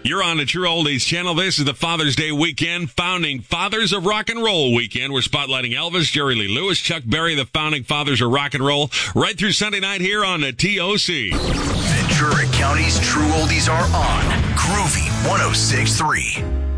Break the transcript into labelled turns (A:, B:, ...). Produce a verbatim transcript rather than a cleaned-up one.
A: You're on the True Oldies channel. This is the Father's Day weekend, Founding Fathers of Rock and Roll weekend. We're spotlighting Elvis, Jerry Lee Lewis, Chuck Berry, the Founding Fathers of Rock and Roll, right through Sunday night here on the T O C.
B: Ventura County's True Oldies are on Groovy one oh six point three.